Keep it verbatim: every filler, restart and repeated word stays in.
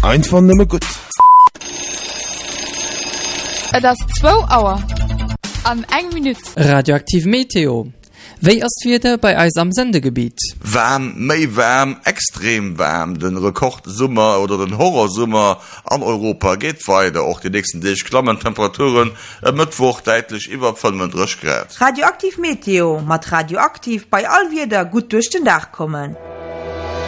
einfach nimmer gut. Das zwei Uhr. An eng Minute. Radioaktiv Meteo. Wéi ass wieder bei eis am Sendegebiet? Warm, méi warm, extrem warm. Den Rekordsummer oder den Horrorsummer an Europa geht weiter. Auch die nächsten Dich klammen Temperaturen am Mittwoch deutlich über fünfunddreißig Grad. Radioaktiv Meteo, mat radioaktiv bei all wieder gut durch den Dach kommen.